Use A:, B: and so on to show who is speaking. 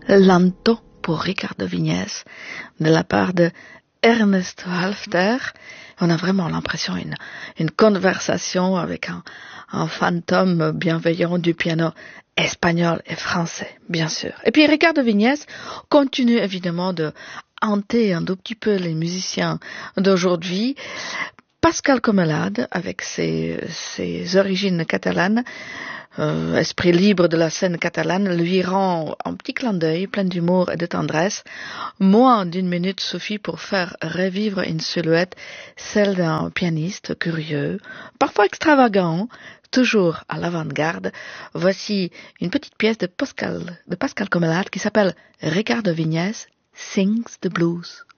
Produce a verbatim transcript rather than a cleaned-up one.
A: Lanto pour Ricardo Vignès de la part de Ernest Halfter. On a vraiment l'impression d'une une conversation avec un, un fantôme bienveillant du piano espagnol et français, bien sûr. Et puis Ricardo Vignès continue évidemment de hanter un tout petit peu les musiciens d'aujourd'hui. Pascal Comelade, avec ses, ses origines catalanes, euh, esprit libre de la scène catalane, lui rend un petit clin d'œil plein d'humour et de tendresse. Moins d'une minute suffit pour faire revivre une silhouette, celle d'un pianiste curieux, parfois extravagant, toujours à l'avant-garde. Voici une petite pièce de Pascal, de Pascal Comelade qui s'appelle Ricardo Vignès Sings the Blues.